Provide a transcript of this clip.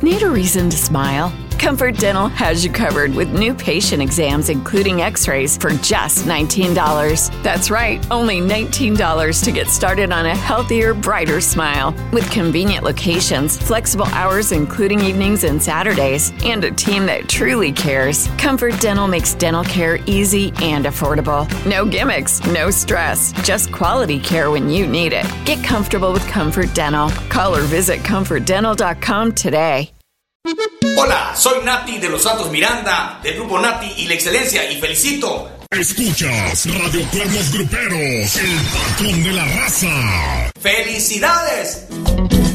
Need a reason to smile? Comfort Dental has you covered with new patient exams, including x-rays, for just $19. That's right, only $19 to get started on a healthier, brighter smile. With convenient locations, flexible hours including evenings and Saturdays, and a team that truly cares, Comfort Dental makes dental care easy and affordable. No gimmicks, no stress, just quality care when you need it. Get comfortable with Comfort Dental. Call or visit comfortdental.com today. Hola, soy Nati de los Santos Miranda, del grupo Nati y la Excelencia, y felicito. Escuchas Radio Cuernos Gruperos, el patrón de la raza. ¡Felicidades!